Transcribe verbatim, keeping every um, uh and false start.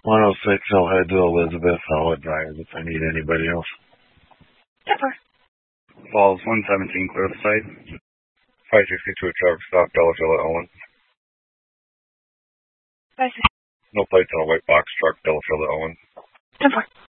one oh six, I'll head to Elizabeth. I'll advise if I need anybody else. Pepper. Falls one seventeen, clear the site. five sixty-two, traffic stop, Delafield at Owen. five sixty. No plates on a white box truck, Delafield at Owen. ten four.